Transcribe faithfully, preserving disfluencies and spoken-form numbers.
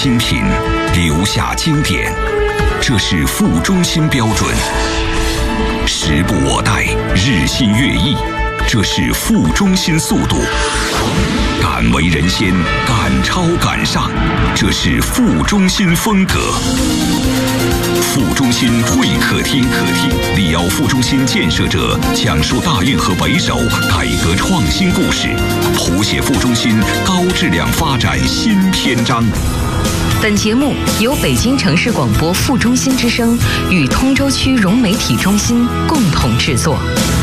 精品，留下经典，这是副中心标准。时不我待，日新月异，这是副中心速度。敢为人先，敢超敢上，这是副中心风格。副中心会客厅，客厅李敖副中心建设者讲述大运河北首改革创新故事，谱写副中心高质量发展新篇章。 本节目由北京城市广播副中心之声与通州区融媒体中心共同制作。